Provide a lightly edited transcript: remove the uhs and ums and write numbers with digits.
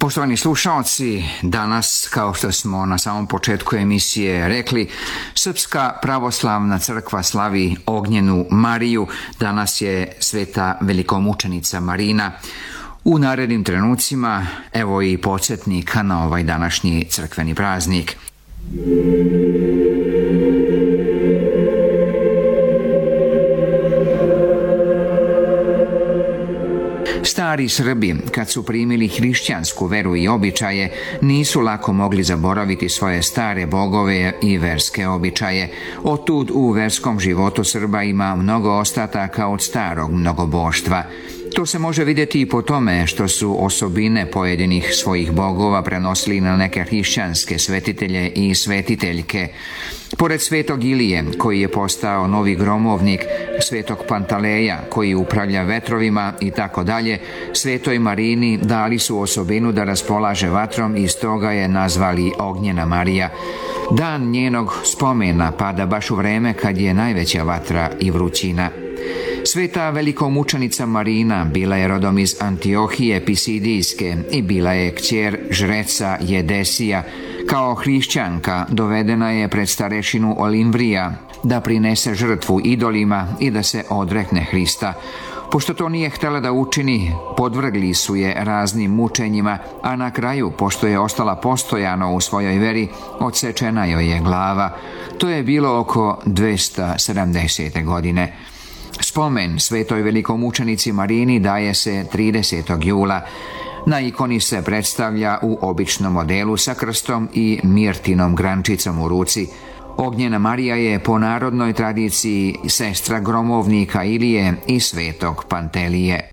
Poštovani slušalci, danas, kao što smo na samom početku emisije rekli, Srpska pravoslavna crkva slavi Ognjenu Mariju. Danas je sveta velikomučenica Marina. U narednim trenucima, evo i podsjetnika na ovaj današnji crkveni praznik. Stari Srbi, kad su primili hrišćansku veru i običaje, nisu lako mogli zaboraviti svoje stare bogove i verske običaje. Otud u verskom životu Srba ima mnogo ostataka od starog mnogoboštva. To se može vidjeti i po tome što su osobine pojedinih svojih bogova prenosili na neke hrišćanske svetitelje i svetiteljke. Pored svetog Ilije, koji je postao novi gromovnik, svetog Pantaleja, koji upravlja vetrovima i tako dalje, svetoj Marini dali su osobinu da raspolaže vatrom i stoga je nazvali Ognjena Marija. Dan njenog spomena pada baš u vreme kad je najveća vatra i vrućina. Sveta velikomučenica Marina bila je rodom iz Antiohije Pisidijske i bila je kćer žreca Jedesija. Kao hrišćanka dovedena je pred starešinu Olimvrija da prinese žrtvu idolima i da se odrekne Hrista. Pošto to nije htjela da učini, podvrgli su je raznim mučenjima, a na kraju, pošto je ostala postojano u svojoj veri, odsečena joj je glava. To je bilo oko 270. godine. Spomen svetoj velikomučenici Marini daje se 30. jula. Na ikoni se predstavlja u običnom modelu sa krstom i mirtinom grančicom u ruci. Ognjena Marija je po narodnoj tradiciji sestra gromovnika Ilije i svetog Pantelije.